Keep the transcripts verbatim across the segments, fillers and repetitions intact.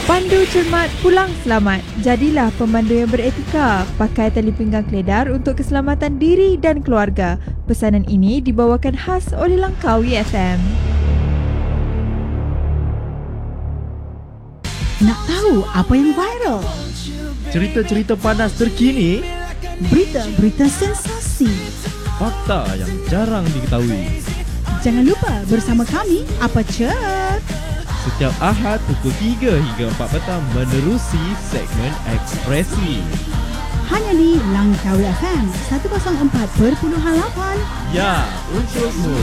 Pandu cermat, pulang selamat. Jadilah pemandu yang beretika. Pakai tali pinggang keledar untuk keselamatan diri dan keluarga. Pesanan ini dibawakan khas oleh Langkawi F M. Nak tahu apa yang viral? Cerita-cerita panas terkini, Berita-berita sensasi. fakta yang jarang diketahui. Jangan lupa bersama kami, Apa Chat? Setiap Ahad pukul tiga hingga empat petang menerusi segmen Ekspresi. Hanya di Langkawi F M seratus empat perpuluhan lapan. Ya, untukmu.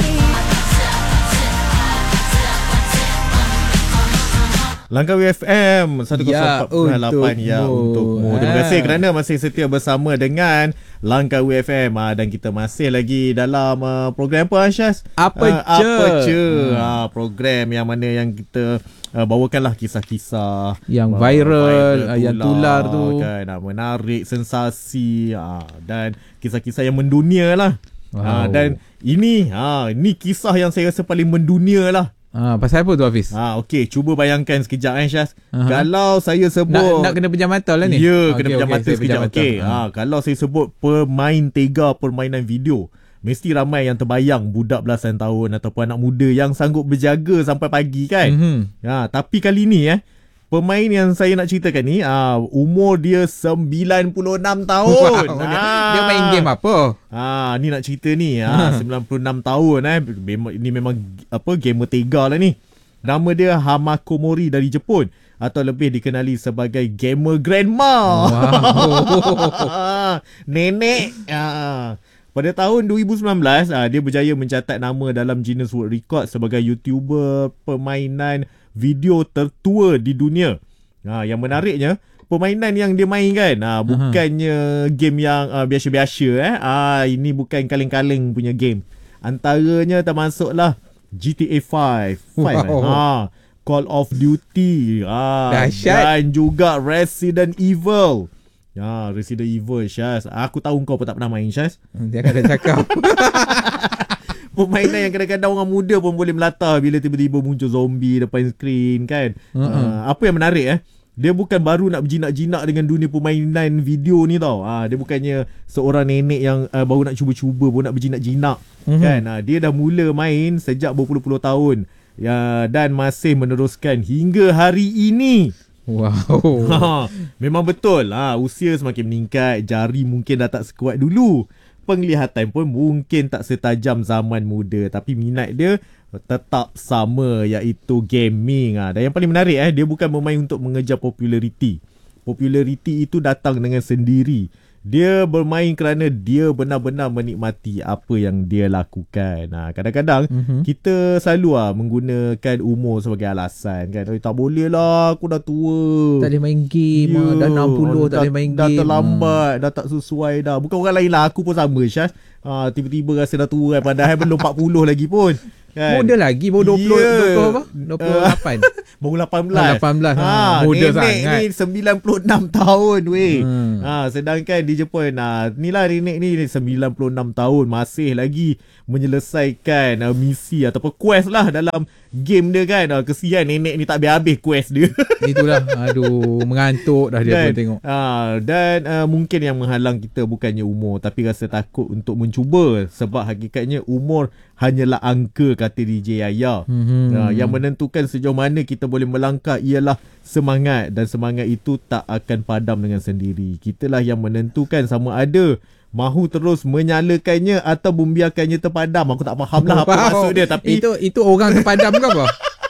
Langkawi F M seratus empat perpuluhan lapan ya, untukmu. Terima kasih kerana masih setia bersama dengan Langkawi F M, ha, dan kita masih lagi dalam uh, program apa, Syaz? Apa uh, je? Apa je? Hmm. Ha, program yang mana yang kita uh, bawakanlah kisah-kisah yang uh, viral, viral yang tular tu kan, ha, menarik, sensasi, ha, dan kisah-kisah yang mendunia lah. Wow. Ha, dan ini ha, ini kisah yang saya rasa paling mendunia lah. Ah, pasal apa tu, Hafiz? Ha, okey, cuba bayangkan sekejap eh, Syaz. Aha. Kalau saya sebut Nak, nak kena pejam mata lah ni? Ya, kena Okey, pejam okey, mata saya sekejap. pejam mata. Okey, Ha. ha, kalau saya sebut pemain tega permainan video, mesti ramai yang terbayang budak belasan tahun ataupun anak muda yang sanggup berjaga sampai pagi kan. Mm-hmm. Ha, tapi kali ni eh, pemain yang saya nak ceritakan ni, ah, umur dia sembilan puluh enam tahun. Wow, ha. dia, dia main game apa? Ah, ni nak cerita ni, ah, sembilan puluh enam tahun eh. Memang ini memang apa, gamer tega lah ni. Nama dia Hamako Mori dari Jepun, atau lebih dikenali sebagai gamer grandma. Wow. Nenek. Ah. Pada tahun dua ribu sembilan belas, ah, dia berjaya mencatat nama dalam Guinness World Record sebagai YouTuber permainan video tertua di dunia. Ah, yang menariknya, permainan yang dia main kan, ah, bukannya game yang ah, biasa-biasa eh. Ah, ini bukan kaleng-kaleng punya game. Antaranya termasuklah G T A five, five Wow. kan? Ha, Call of Duty, ha, Dahsyat. dan juga Resident Evil. Ya, Resident Evil, Syaz. Aku tahu kau pun tak pernah main, Syaz. Dia akan cakap. Permainan yang kadang-kadang orang muda pun boleh melata bila tiba-tiba muncul zombie depan skrin kan. Uh-uh. Uh, apa yang menarik eh, dia bukan baru nak berjinak-jinak dengan dunia permainan video ni tau. Ha, dia bukannya seorang nenek yang uh, baru nak cuba-cuba, baru nak berjinak-jinak. Mm-hmm. Kan? Ha, dia dah mula main sejak berpuluh-puluh tahun. Ya, dan masih meneruskan hingga hari ini. Wow. Ha, memang betul. Ha, usia semakin meningkat, jari mungkin dah tak sekuat dulu. Penglihatan pun mungkin tak setajam zaman muda, tapi minat dia tetap sama, iaitu gaming. Ha. Dan yang paling menarik eh, dia bukan bermain untuk mengejar populariti. Populariti itu datang dengan sendiri. Dia bermain kerana dia benar-benar menikmati apa yang dia lakukan. Ha, kadang-kadang mm-hmm. kita selalu lah menggunakan umur sebagai alasan kan. Eh, tak boleh lah, aku dah tua. Tak boleh main game, yeah. Dah enam puluh tak boleh main dah game. Dah terlambat, hmm. dah tak sesuai dah. Bukan orang lain lah, aku pun sama, Syaz. Ha, tiba-tiba rasa dah tua kan, padahal belum empat puluh lagi pun. Kan? Muda lagi, baru dua puluh, yeah. dua puluh apa? dua puluh lapan. Baru lapan belas. lapan belas. Ha, muda nenek sangat. ni sembilan puluh enam tahun weh. Hmm. Ha, sedangkan di Jepun, ha, inilah nenek ni sembilan puluh enam tahun masih lagi menyelesaikan uh, misi ataupun quest lah dalam game dia kan. Uh, kesian nenek ni tak habis-habis quest dia. Itulah, aduh, mengantuk dah dia Dan, pun tengok. uh, dan uh, mungkin yang menghalang kita bukannya umur, tapi rasa takut untuk mencuba. Sebab hakikatnya umur hanyalah angka, kata D J Yaya. Mm-hmm. Uh, yang menentukan sejauh mana kita boleh melangkah ialah semangat, dan semangat itu tak akan padam dengan sendiri. Kitalah yang menentukan sama ada mahu terus menyalakannya atau membiarkannya terpadam. Aku tak faham lah apa Wow. maksud dia, tapi Itu itu orang terpadam ke apa?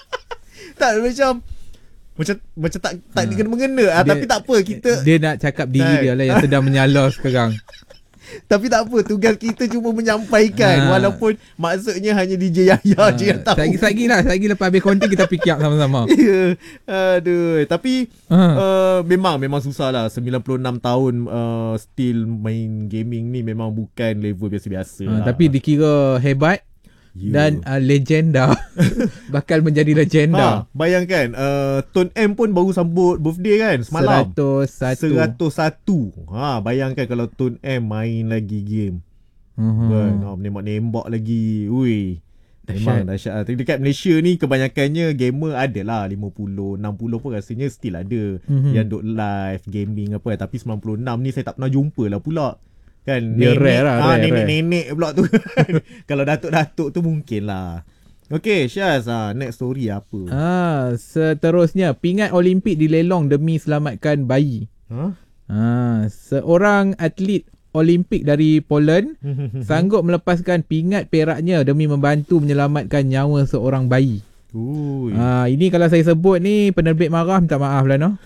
tak, macam macam macam tak tak Ha. mengena-mengena. Ah, Dia- tapi tak apa, kita Dia nak cakap diri Kan? dia lah yang sedang menyala sekarang. tapi tak apa, tugas kita cuma menyampaikan. Ha. Walaupun maksudnya hanya D J Yahya je yang tahu. Lagi-lagi lah, lagi lepas habis konten kita fikir sama-sama. Ya. Aduh, tapi Ha. uh, memang memang susah lah. sembilan puluh enam tahun uh, still main gaming ni memang bukan level biasa-biasa Ha, lah. tapi dikira hebat. Ya. Dan uh, legenda. Bakal menjadi legenda. Ha, bayangkan uh, Tun M pun baru sambut birthday kan semalam. seratus satu. seratus satu. Ha, bayangkan kalau Tun M main lagi game. Uh-huh. Kan, ha, menembak-nembak lagi. Ui. Memang dahsyat. Dekat Malaysia ni kebanyakannya gamer ada lah lima puluh, enam puluh pun rasanya still ada Mhm. yang duk live gaming apa. Tapi sembilan puluh enam ni saya tak pernah jumpa lah pula. Kan Dia rare lah, ah, rare, nenek-nenek pula tu. Kalau datuk-datuk tu mungkin lah. Okay Syaz, ah, next story apa? Ah, seterusnya, pingat Olimpik dilelong demi selamatkan bayi. Huh? Ah, seorang atlet Olimpik dari Poland sanggup melepaskan pingat peraknya demi membantu menyelamatkan nyawa seorang bayi. Ui. Ah, ini kalau saya sebut ni penerbit marah, minta maaf lah no.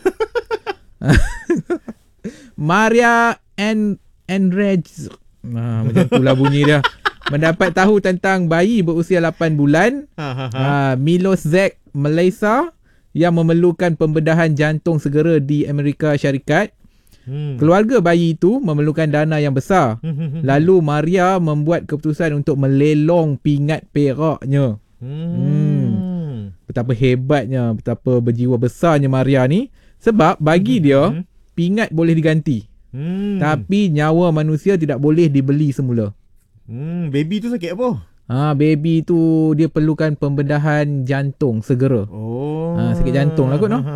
Maria and Enrej. Ah, macam itulah bunyi dia. Mendapat tahu tentang bayi berusia lapan bulan, ah, Milosek Malaysia yang memerlukan pembedahan jantung segera di Amerika Syarikat. Hmm. Keluarga bayi itu memerlukan dana yang besar. Lalu Maria membuat keputusan untuk melelong pingat peraknya. Hmm. Betapa hebatnya, betapa berjiwa besarnya Maria ni. Sebab bagi dia, pingat boleh diganti. Hmm. Tapi nyawa manusia tidak boleh dibeli semula. Hmm, baby tu sakit apa? Ha, baby tu dia perlukan pembedahan jantung segera. Oh. Ha, sakit jantung lah kot no.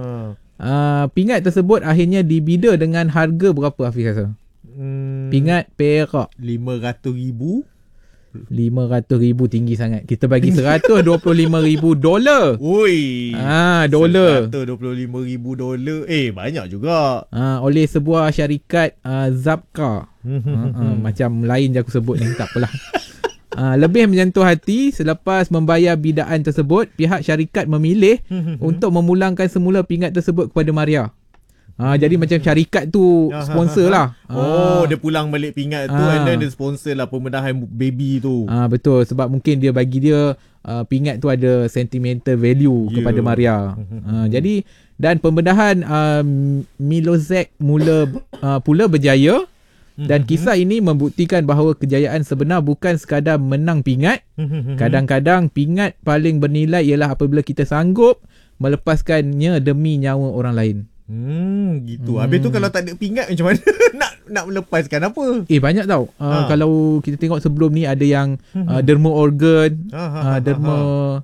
Uh, pingat tersebut akhirnya dibida dengan harga berapa Hafiz rasa? Hmm, Pingat perak lima ratus ribu. lima ratus ribu tinggi sangat. Kita bagi seratus dua puluh lima ribu dolar. Oi. Ah, dolar. seratus dua puluh lima ribu dolar. Eh, banyak juga. Ah, oleh sebuah syarikat uh, Zapka. uh, uh, macam lain je aku sebut ni, tak apalah. Uh, lebih menyentuh hati selepas membayar bidaan tersebut, pihak syarikat memilih untuk memulangkan semula pingat tersebut kepada Maria. Ah, jadi macam syarikat tu sponsor lah. Oh, Ah. dia pulang balik pingat tu Ah. and then dia sponsor lah pembedahan baby tu. Ah, betul, sebab mungkin dia bagi dia uh, pingat tu ada sentimental value Yeah. kepada Maria. Ah, jadi dan pembedahan uh, Milosek mula uh, pula berjaya. Dan kisah ini membuktikan bahawa kejayaan sebenar bukan sekadar menang pingat. Kadang-kadang pingat paling bernilai ialah apabila kita sanggup melepaskannya demi nyawa orang lain. Hmm, gitu. Habis tu kalau tak ada pingat macam mana nak nak melepaskan apa? Eh, banyak tau. Uh, Ha. Kalau kita tengok sebelum ni ada yang uh, derma organ, Ha, ha, ha, uh, derma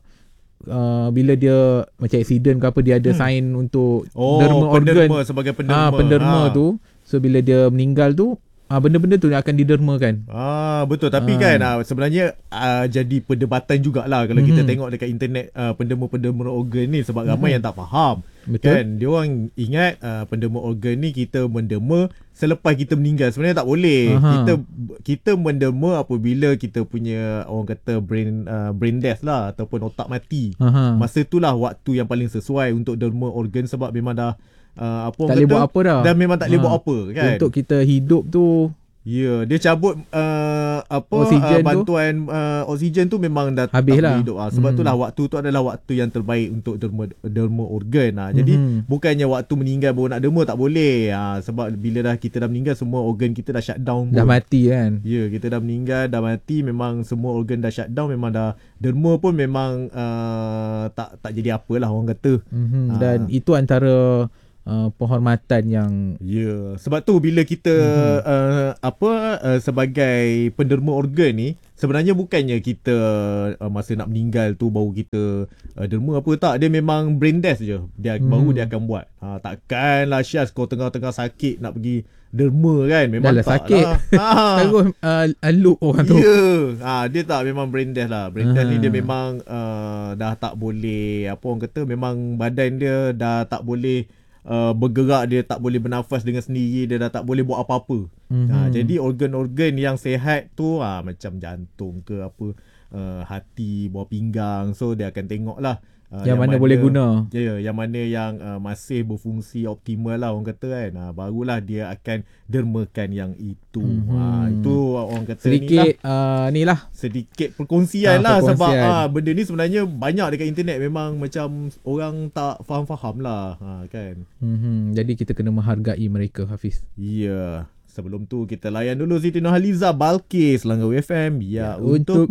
uh, bila dia macam accident ke apa, dia ada Hmm. sign untuk Oh, derma organ. penderma sebagai penderma. Ah, penderma Ha. tu. So bila dia meninggal tu, ah, benda-benda tu akan didermakan. Ah, betul. Tapi Ah. kan ah, sebenarnya ah, jadi perdebatan jugalah kalau Mhm. kita tengok dekat internet ah, penderma-penderma organ ni sebab ramai Mhm. yang tak faham. Betul. Kan dia orang ingat uh, penderma organ ni kita menderma selepas kita meninggal. Sebenarnya tak boleh. Aha. Kita kita menderma apabila kita punya orang kata brain uh, brain death lah ataupun otak mati. Aha. Masa itulah waktu yang paling sesuai untuk derma organ sebab memang dah uh, apa Tak orang boleh kata, buat apa dah. Dan memang tak boleh Ha. buat apa kan. Untuk kita hidup tu, Ya, dia cabut uh, apa uh, Oksigen tu. bantuan uh, oksigen tu memang dah Habis tak lah. boleh hidup. Ah, sebab Hmm. itulah waktu tu adalah waktu yang terbaik untuk derma derma organ. Ah, jadi Mhm. bukannya waktu meninggal baru nak derma, tak boleh. Ah, sebab bila dah kita dah meninggal semua organ kita dah shut down dah pun. mati kan. Ya, kita dah meninggal, dah mati, memang semua organ dah shut down, memang dah derma pun memang uh, tak tak jadi apalah orang kata. Mhm. Ah. Dan itu antara uh, penghormatan yang Ya, sebab tu bila kita mm-hmm. uh, apa uh, sebagai penderma organ ni sebenarnya bukannya kita uh, masa nak meninggal tu baru kita uh, derma apa, tak, dia memang brain death je. Dia Hmm. baru dia akan buat. Ha, takkanlah Syaz kau tengah-tengah sakit nak pergi derma kan, memang dah lah tak sakit. lah. Ha. Terus uh, loop orang tu. Ya, ha, dia tak, memang brain death lah. Brain death ni Ah. dia memang uh, dah tak boleh, apa orang kata, memang badan dia dah tak boleh Uh, bergerak, dia tak boleh bernafas dengan sendiri, dia dah tak boleh buat apa-apa. Mhm. Ha, jadi organ-organ yang sihat tu ha, macam jantung ke apa, uh, hati, buah pinggang, so dia akan tengok lah uh, yang, mana boleh guna. Ya, yang mana yang uh, masih berfungsi optimal lah orang kata kan. Ha, barulah dia akan dermakan yang itu. Mhm. Ha, itu orang kata Sedikit ni lah, uh, ni lah. sedikit perkongsian Ah, lah sebab perkongsian. ah, benda ni sebenarnya banyak dekat internet, memang macam orang tak faham-faham lah ha, kan. Mhm. Jadi kita kena menghargai mereka, Hafiz. Ya, sebelum tu kita layan dulu Siti Nurhaliza Balkis Langgar F M. Ya, Untukmu.